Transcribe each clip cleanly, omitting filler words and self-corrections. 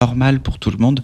normal pour tout le monde.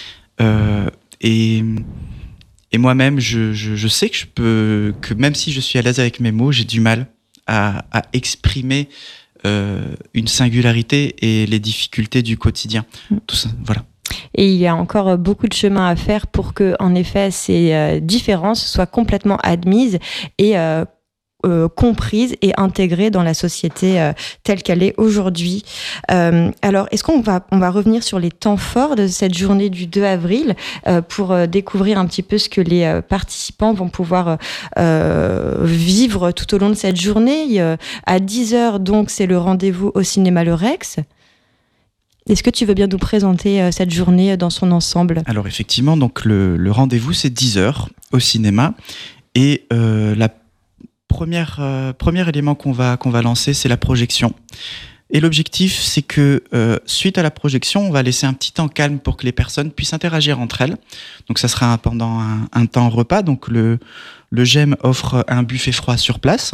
Et moi-même, je sais que même si je suis à l'aise avec mes mots, j'ai du mal à exprimer une singularité et les difficultés du quotidien. Tout ça, voilà. Et il y a encore beaucoup de chemin à faire pour que, en effet, ces différences soient complètement admises et comprises et intégrées dans la société telle qu'elle est aujourd'hui. Alors, est-ce qu'on va revenir sur les temps forts de cette journée du 2 avril pour découvrir un petit peu ce que les participants vont pouvoir vivre tout au long de cette journée. À 10h, donc, c'est le rendez-vous au cinéma Le Rex. Est-ce que tu veux bien nous présenter cette journée dans son ensemble ? Alors effectivement, donc le rendez-vous, c'est 10h au cinéma. Et la premier élément qu'on va lancer, c'est la projection. Et l'objectif, c'est que suite à la projection, on va laisser un petit temps calme pour que les personnes puissent interagir entre elles. Donc ça sera pendant un temps repas. Donc le GEM offre un buffet froid sur place.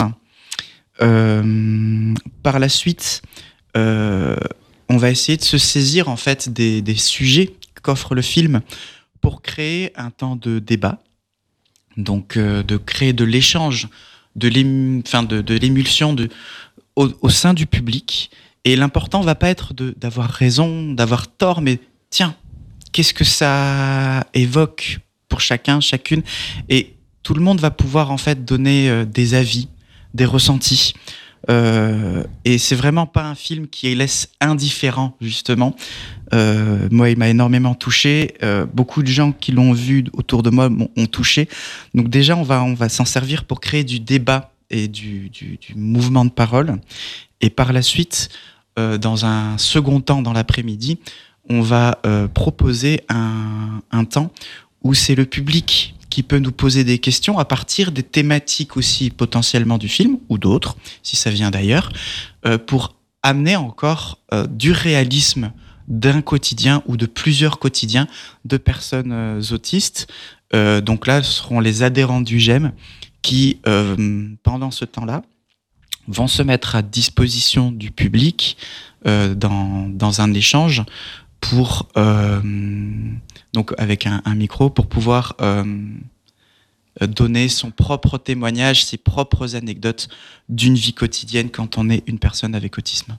Par la suite, on va essayer de se saisir en fait des sujets qu'offre le film pour créer un temps de débat. Donc de créer de l'échange, de l'émulsion au sein du public. Et l'important va pas être d'avoir raison, d'avoir tort, mais tiens, qu'est-ce que ça évoque pour chacun, chacune. Et tout le monde va pouvoir en fait donner des avis, des ressentis. Et c'est vraiment pas un film qui laisse indifférent, justement. Moi, il m'a énormément touché. Beaucoup de gens qui l'ont vu autour de moi ont touché. Donc déjà, on va s'en servir pour créer du débat et du mouvement de parole. Et par la suite, dans un second temps, dans l'après-midi, on va proposer un temps où c'est le public qui peut nous poser des questions à partir des thématiques aussi potentiellement du film, ou d'autres, si ça vient d'ailleurs, pour amener encore du réalisme d'un quotidien ou de plusieurs quotidiens de personnes autistes. Donc là, ce seront les adhérents du GEM qui, pendant ce temps-là, vont se mettre à disposition du public dans un échange pour donc avec un micro pour pouvoir donner son propre témoignage, ses propres anecdotes d'une vie quotidienne quand on est une personne avec autisme.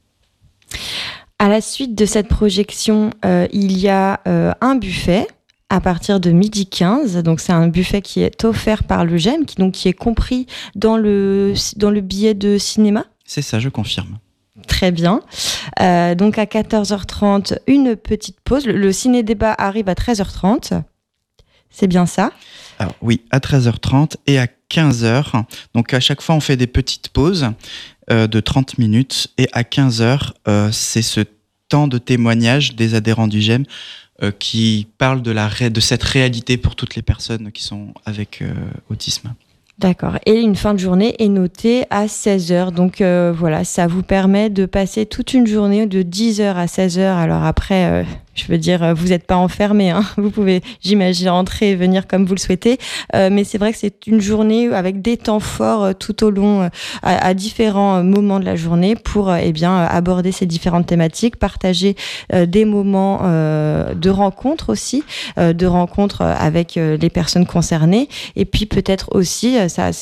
À la suite de cette projection, il y a un buffet à partir de 12h15. Donc c'est un buffet qui est offert par le GEM, qui est compris dans le billet de cinéma. C'est ça, je confirme. Très bien. Donc à 14h30, une petite pause. Le ciné-débat arrive à 13h30. C'est bien ça ? Alors oui, à 13h30 et à 15h. Donc à chaque fois, on fait des petites pauses de 30 minutes. Et à 15h, c'est ce temps de témoignage des adhérents du GEM qui parlent de cette réalité pour toutes les personnes qui sont avec autisme. D'accord. Et une fin de journée est notée à 16h. Donc voilà, ça vous permet de passer toute une journée de 10h à 16h. Alors après, je veux dire, vous n'êtes pas enfermés. Hein. Vous pouvez, j'imagine, rentrer et venir comme vous le souhaitez. Mais c'est vrai que c'est une journée avec des temps forts tout au long, à différents moments de la journée pour aborder ces différentes thématiques, partager des moments de rencontres aussi, de rencontres avec les personnes concernées. Et puis peut-être aussi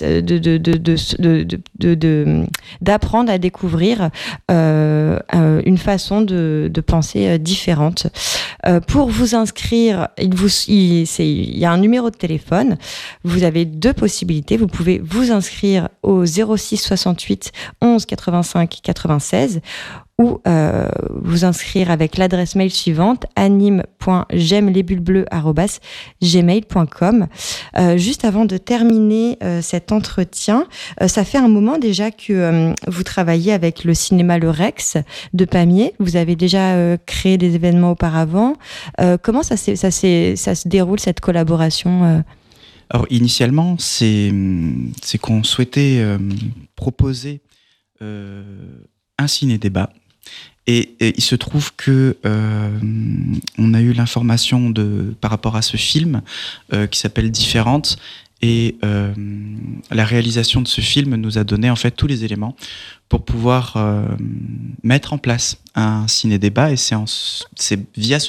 d'apprendre à découvrir une façon de penser différente. Pour vous inscrire, il y a un numéro de téléphone. Vous avez deux possibilités. Vous pouvez vous inscrire au 06 68 11 85 96 ou vous inscrire avec l'adresse mail suivante anime.gemlesbullesbleues@gmail.com. Juste avant de terminer cet entretien, ça fait un moment déjà que vous travaillez avec le cinéma Le Rex de Pamiers. Vous avez déjà créé des événements auparavant. Comment ça se déroule cette collaboration Alors initialement, c'est qu'on souhaitait proposer un ciné-débat. Et il se trouve que on a eu l'information par rapport à ce film qui s'appelle Différentes Et la réalisation de ce film nous a donné en fait tous les éléments pour pouvoir mettre en place un ciné-débat. Et c'est via ce